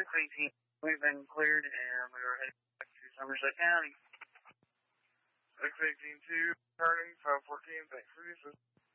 618, we've been cleared and we are heading back to Somerset County. 618-2, turning, 514, thanks for the assist.